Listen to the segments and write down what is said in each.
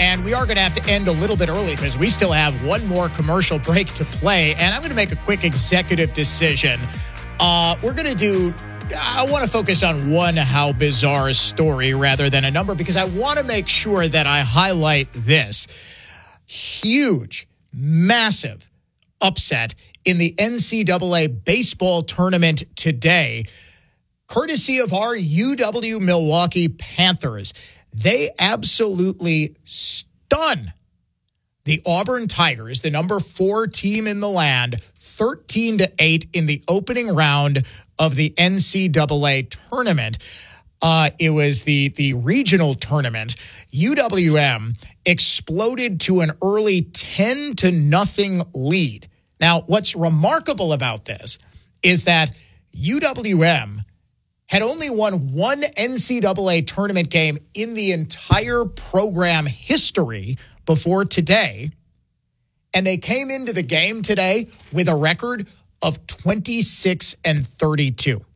and we are going to have to end a little bit early because we still have one more commercial break to play, and I'm going to make a quick executive decision. I want to focus on one how bizarre story rather than a number because I want to make sure that I highlight this huge, massive upset in the NCAA baseball tournament today, courtesy of our UW Milwaukee Panthers. They absolutely stun the Auburn Tigers, the number 4 team in the land, 13-8 in the opening round of the NCAA tournament. It was the regional tournament. UWM exploded to an early 10-0 lead. Now, what's remarkable about this is that UWM had only won one NCAA tournament game in the entire program history before today, and they came into the game today with a record of 26-32.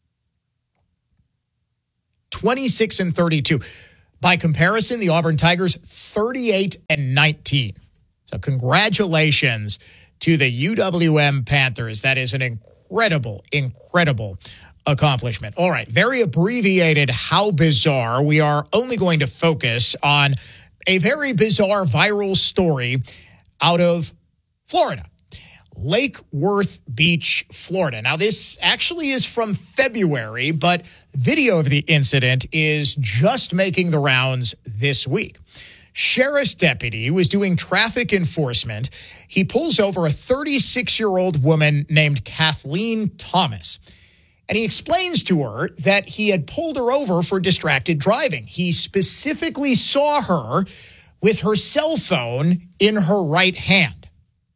26-32. By comparison, the Auburn Tigers 38-19. So congratulations to the UWM Panthers. That is an incredible accomplishment. All right, very abbreviated how bizarre. We are only going to focus on a very bizarre viral story out of Florida. Lake Worth Beach, Florida. Now, this actually is from February, but video of the incident is just making the rounds this week. Sheriff's deputy was doing traffic enforcement. He pulls over a 36-year-old woman named Kathleen Thomas, and he explains to her that he had pulled her over for distracted driving. He specifically saw her with her cell phone in her right hand.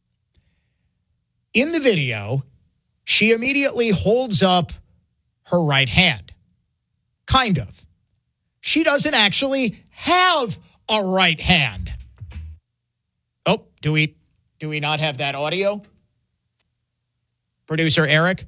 In the video, she immediately holds up her right hand. Kind of. She doesn't actually have a right hand. Oh, do we not have that audio? Producer Eric?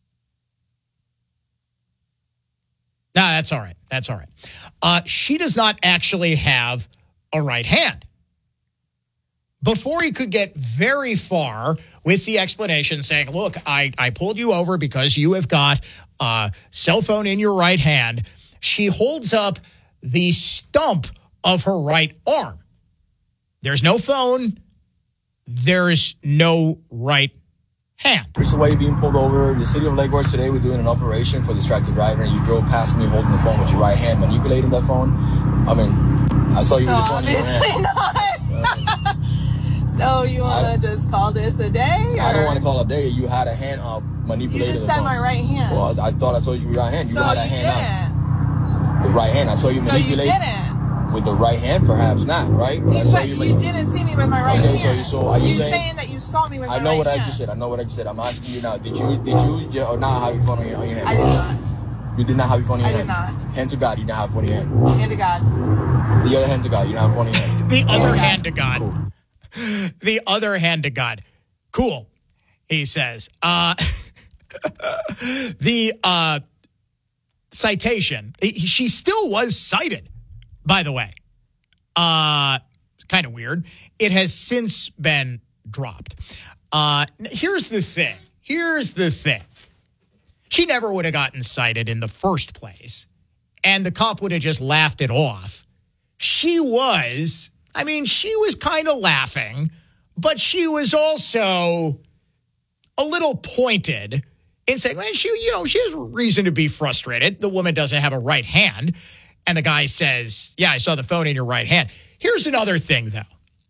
No, that's all right. That's all right. She does not actually have a right hand. Before he could get very far with the explanation saying, look, I pulled you over because you have got a cell phone in your right hand, she holds up the stump of her right arm. There's no phone. There's no right hand. This is why you're being pulled over. The city of Lake Worth today, we're doing an operation for distracted driving, and you drove past me holding the phone with your right hand, manipulating that phone. I mean, I saw you with the phone in your hand. Not. So you want to just call this a day? Or? I don't want to call it a day. You had a hand up manipulating You just the said phone. my right hand. Well, I thought I saw you with your right hand. You had a hand didn't. up. The right hand. I saw you manipulate. So you didn't. With the right hand, perhaps not, right? But I saw you didn't see me with my right hand. Okay, so are you saying that you saw me with my right hand? I know what I just said. I know what I just said. I'm asking you now. Did you or not have your phone on your hand? I did not. You did not have your phone in your hand? I did not. Hand to God, you didn't have your phone in your hand. Hand to God. The other hand to God, you don't have your phone in your hand. The other hand to God. Cool. The other hand to God. Cool, he says. The citation, she still was cited, by the way. Kind of weird. It has since been dropped. Here's the thing. She never would have gotten cited in the first place, and the cop would have just laughed it off. She was kind of laughing, but she was also a little pointed in saying, well, she has reason to be frustrated. The woman doesn't have a right hand. And the guy says, yeah, I saw the phone in your right hand. Here's another thing, though.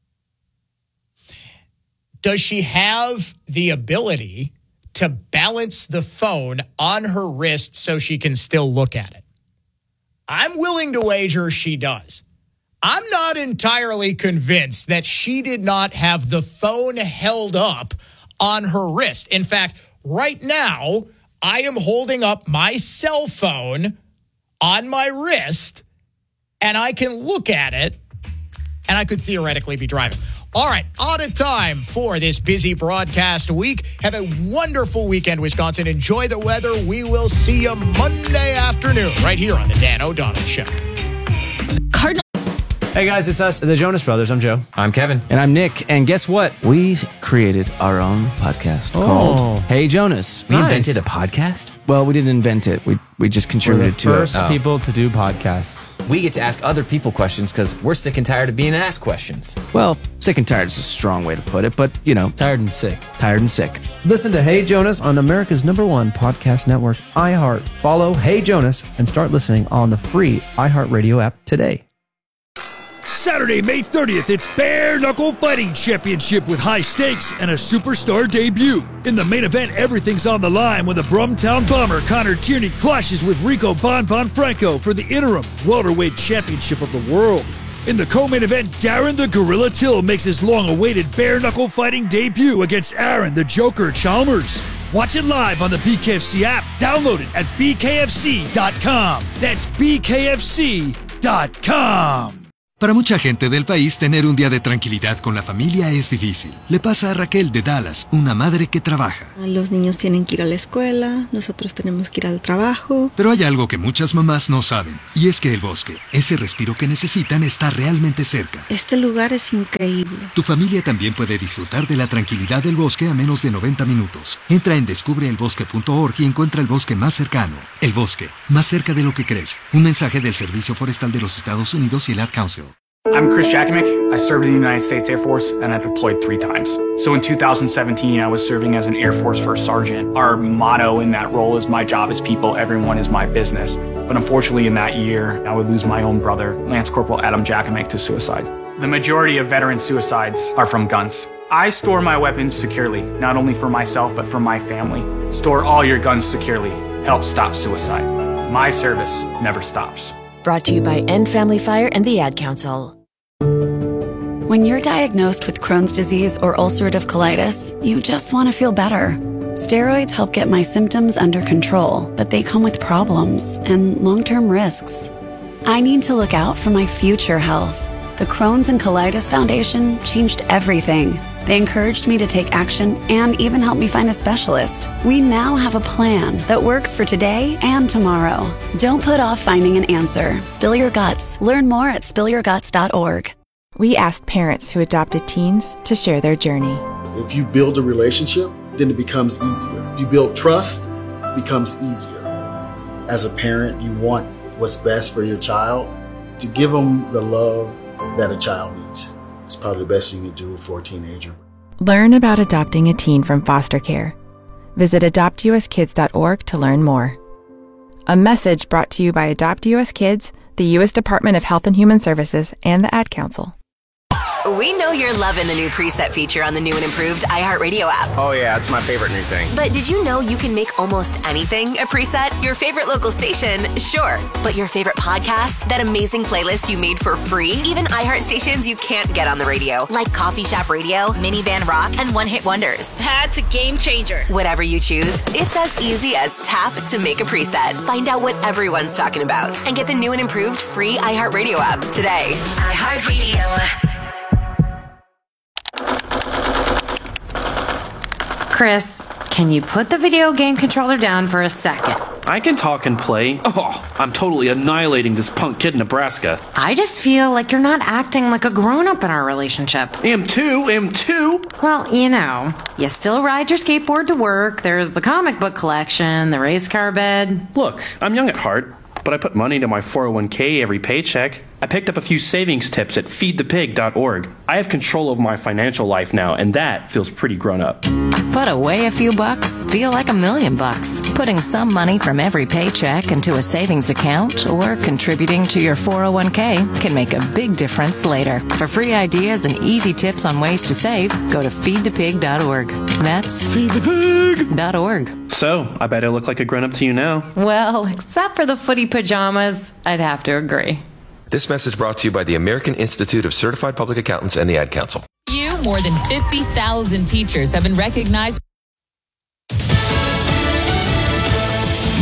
Does she have the ability to balance the phone on her wrist so she can still look at it? I'm willing to wager she does. I'm not entirely convinced that she did not have the phone held up on her wrist. In fact, right now, I am holding up my cell phone on my wrist, and I can look at it, and I could theoretically be driving. All right, out of time for this busy broadcast week. Have a wonderful weekend, Wisconsin. Enjoy the weather. We will see you Monday afternoon right here on the Dan O'Donnell Show. Hey guys, it's us, the Jonas Brothers. I'm Joe. I'm Kevin. And I'm Nick. And guess what? We created our own podcast called Hey Jonas. We invented a podcast? Well, we didn't invent it. We just contributed to it. First people to do podcasts. We get to ask other people questions because we're sick and tired of being asked questions. Well, sick and tired is a strong way to put it, but, you know. Tired and sick. Tired and sick. Listen to Hey Jonas on America's #1 podcast network, iHeart. Follow Hey Jonas and start listening on the free iHeartRadio app today. Saturday, May 30th, it's Bare Knuckle Fighting Championship with high stakes and a superstar debut. In the main event, everything's on the line when the Brumtown Bomber Connor Tierney clashes with Rico Bon Franco for the interim welterweight championship of the world. In the co-main event, Darren the Gorilla Till makes his long-awaited Bare Knuckle Fighting debut against Aaron the Joker Chalmers. Watch it live on the BKFC app. Download it at bkfc.com. That's bkfc.com. Para mucha gente del país, tener un día de tranquilidad con la familia es difícil. Le pasa a Raquel de Dallas, una madre que trabaja. Los niños tienen que ir a la escuela, nosotros tenemos que ir al trabajo. Pero hay algo que muchas mamás no saben, y es que el bosque, ese respiro que necesitan, está realmente cerca. Este lugar es increíble. Tu familia también puede disfrutar de la tranquilidad del bosque a menos de 90 minutos. Entra en descubreelbosque.org y encuentra el bosque más cercano. El bosque, más cerca de lo que crees. Un mensaje del Servicio Forestal de los Estados Unidos y el Ad Council. I'm Chris Jackimick. I served in the United States Air Force and I deployed 3 times. So in 2017, I was serving as an Air Force First Sergeant. Our motto in that role is my job is people, everyone is my business. But unfortunately in that year, I would lose my own brother, Lance Corporal Adam Jackimick, to suicide. The majority of veteran suicides are from guns. I store my weapons securely, not only for myself, but for my family. Store all your guns securely. Help stop suicide. My service never stops. Brought to you by End Family Fire and the Ad Council. When you're diagnosed with Crohn's disease or ulcerative colitis, you just want to feel better. Steroids help get my symptoms under control, but they come with problems and long-term risks. I need to look out for my future health. The Crohn's and Colitis Foundation changed everything. They encouraged me to take action and even helped me find a specialist. We now have a plan that works for today and tomorrow. Don't put off finding an answer. Spill your guts. Learn more at spillyourguts.org. We asked parents who adopted teens to share their journey. If you build a relationship, then it becomes easier. If you build trust, it becomes easier. As a parent, you want what's best for your child. To give them the love that a child needs. It's probably the best you can do for a teenager. Learn about adopting a teen from foster care. Visit adoptuskids.org to learn more. A message brought to you by Adopt US Kids, the U.S. Department of Health and Human Services, and the Ad Council. We know you're loving the new preset feature on the new and improved iHeartRadio app. Oh yeah, it's my favorite new thing. But did you know you can make almost anything a preset? Your favorite local station, sure. But your favorite podcast? That amazing playlist you made for free? Even iHeart stations you can't get on the radio, like Coffee Shop Radio, Minivan Rock, and One Hit Wonders. That's a game changer. Whatever you choose, it's as easy as tap to make a preset. Find out what everyone's talking about and get the new and improved free iHeartRadio app today. iHeartRadio. Chris, can you put the video game controller down for a second? I can talk and play. Oh, I'm totally annihilating this punk kid in Nebraska. I just feel like you're not acting like a grown-up in our relationship. Am too. Well, you know, you still ride your skateboard to work, there's the comic book collection, the race car bed. Look, I'm young at heart, but I put money into my 401k every paycheck. I picked up a few savings tips at feedthepig.org. I have control of my financial life now, and that feels pretty grown up. Put away a few bucks, feel like $1 million. Putting some money from every paycheck into a savings account or contributing to your 401k can make a big difference later. For free ideas and easy tips on ways to save, go to feedthepig.org. That's feedthepig.org. So, I bet I look like a grown-up to you now. Well, except for the footy pajamas, I'd have to agree. This message brought to you by the American Institute of Certified Public Accountants and the Ad Council. More than 50,000 teachers have been recognized.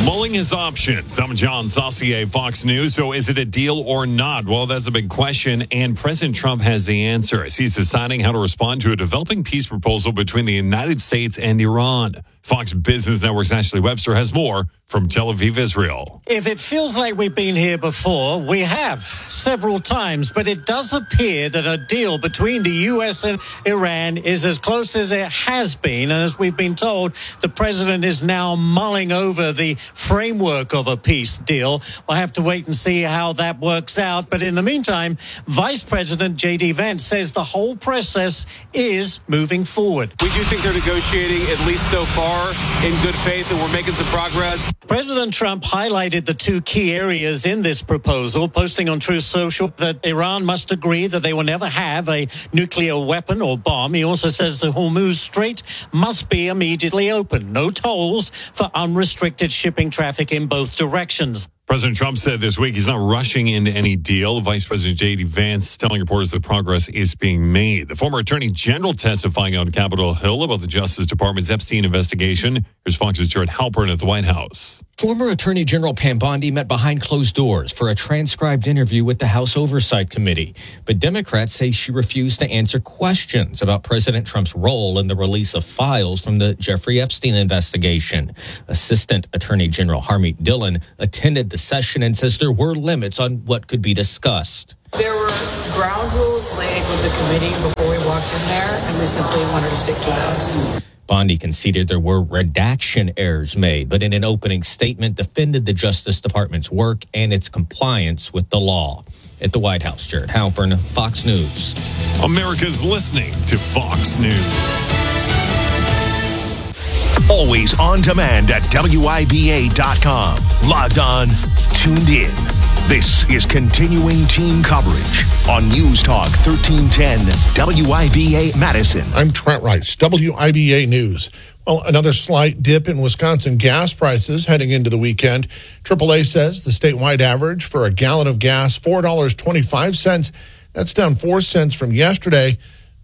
Mulling his options. I'm John Saucier, Fox News. So is it a deal or not? Well, that's a big question, and President Trump has the answer as he's deciding how to respond to a developing peace proposal between the United States and Iran. Fox Business Network's Ashley Webster has more from Tel Aviv, Israel. If it feels like we've been here before, we have several times, but it does appear that a deal between the U.S. and Iran is as close as it has been. And as we've been told, the president is now mulling over the framework of a peace deal. We'll have to wait and see how that works out. But in the meantime, Vice President J.D. Vance says the whole process is moving forward. We do think they're negotiating, at least so far, in good faith, and we're making some progress. President Trump highlighted the two key areas in this proposal, posting on Truth Social that Iran must agree that they will never have a nuclear weapon or bomb. He also says the Hormuz Strait must be immediately open. No tolls for unrestricted shipping traffic in both directions. President Trump said this week he's not rushing into any deal. Vice President J.D. Vance telling reporters that progress is being made. The former Attorney General testifying on Capitol Hill about the Justice Department's Epstein investigation. Here's Fox's Jared Halpern at the White House. Former Attorney General Pam Bondi met behind closed doors for a transcribed interview with the House Oversight Committee. But Democrats say she refused to answer questions about President Trump's role in the release of files from the Jeffrey Epstein investigation. Assistant Attorney General Harmeet Dillon attended the session and says there were limits on what could be discussed. There were ground rules laid with the committee before we walked in there, and we simply wanted to stick to those. Bondi conceded there were redaction errors made, but in an opening statement defended the Justice Department's work and its compliance with the law. At the White House, Jared Halpern, Fox News. America's listening to Fox News. Always on demand at WIBA.com. Logged on, tuned in. This is continuing team coverage on News Talk 1310 WIBA Madison. I'm Trent Rice, WIBA News. Well, another slight dip in Wisconsin gas prices heading into the weekend. AAA says the statewide average for a gallon of gas, $4.25. That's down 4 cents from yesterday,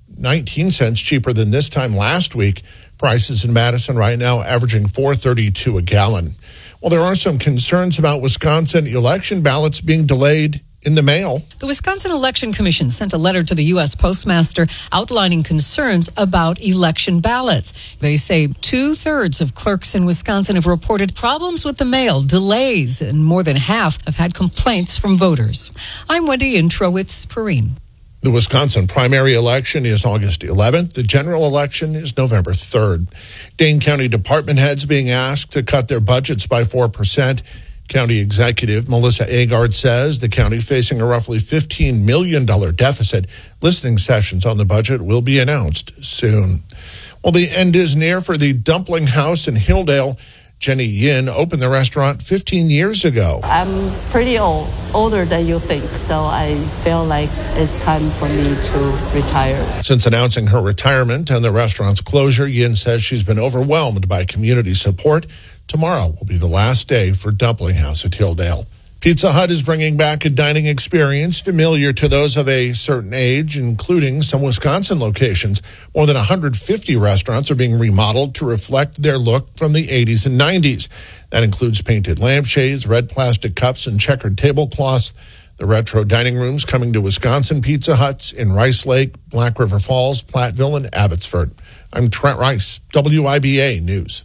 19 cents cheaper than this time last week. Prices in Madison right now averaging $4.32 a gallon. Well, there are some concerns about Wisconsin election ballots being delayed in the mail. The Wisconsin Election Commission sent a letter to the U.S. Postmaster outlining concerns about election ballots. They say 2/3 of clerks in Wisconsin have reported problems with the mail, delays, and more than half have had complaints from voters. I'm Wendy Introwitz-Perrine. The Wisconsin primary election is August 11th. The general election is November 3rd. Dane County department heads being asked to cut their budgets by 4%. County Executive Melissa Agard says the county facing a roughly $15 million deficit. Listening sessions on the budget will be announced soon. Well, the end is near for the Dumpling House in Hilldale. Jenny Yin opened the restaurant 15 years ago. I'm pretty old, older than you think, so I feel like it's time for me to retire. Since announcing her retirement and the restaurant's closure, Yin says she's been overwhelmed by community support. Tomorrow will be the last day for Dumpling House at Hilldale. Pizza Hut is bringing back a dining experience familiar to those of a certain age, including some Wisconsin locations. More than 150 restaurants are being remodeled to reflect their look from the 80s and 90s. That includes painted lampshades, red plastic cups, and checkered tablecloths. The retro dining rooms coming to Wisconsin Pizza Huts in Rice Lake, Black River Falls, Platteville, and Abbotsford. I'm Trent Rice, WIBA News.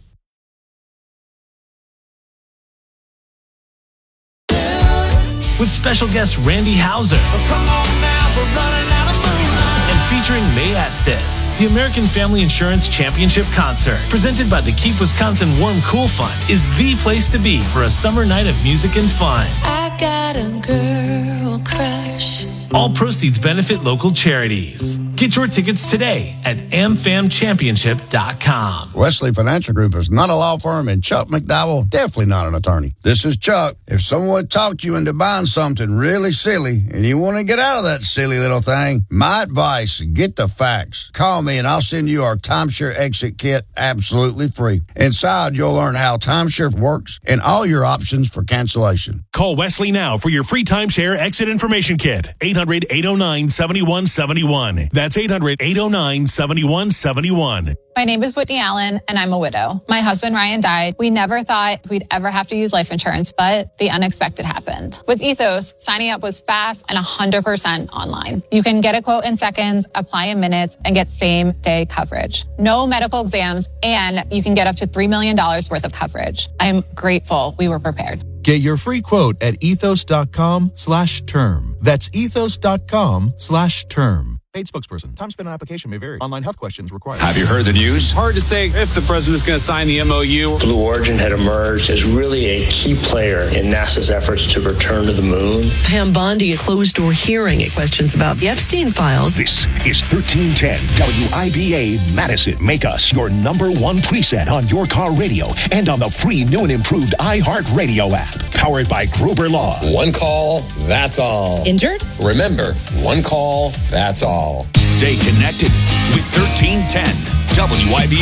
With special guest Randy Houser. And featuring May Estes. The American Family Insurance Championship Concert, presented by the Keep Wisconsin Warm Cool Fund, is the place to be for a summer night of music and fun. I got a girl crush. All proceeds benefit local charities. Get your tickets today at amfamchampionship.com. Wesley Financial Group is not a law firm, and Chuck McDowell, definitely not an attorney. This is Chuck. If someone talked you into buying something really silly and you want to get out of that silly little thing, my advice, get the facts. Call me and I'll send you our timeshare exit kit absolutely free. Inside, you'll learn how timeshare works and all your options for cancellation. Call Wesley now for your free timeshare exit information kit. 800-809-7171. That's 800-809-7171. My name is Whitney Allen, and I'm a widow. My husband, Ryan, died. We never thought we'd ever have to use life insurance, but the unexpected happened. With Ethos, signing up was fast and 100% online. You can get a quote in seconds, apply in minutes, and get same-day coverage. No medical exams, and you can get up to $3 million worth of coverage. I am grateful we were prepared. Get your free quote at ethos.com/term. That's ethos.com/term. Paid spokesperson. Time spent on application may vary. Online health questions required. Have you heard the news? Hard to say if the president's going to sign the MOU. Blue Origin had emerged as really a key player in NASA's efforts to return to the moon. Pam Bondi, a closed-door hearing at questions about the Epstein files. This is 1310 WIBA Madison. Make us your number one preset on your car radio and on the free new and improved iHeartRadio app. Powered by Gruber Law. One call, that's all. Injured? Remember, one call, that's all. Stay connected with 1310 WIBA.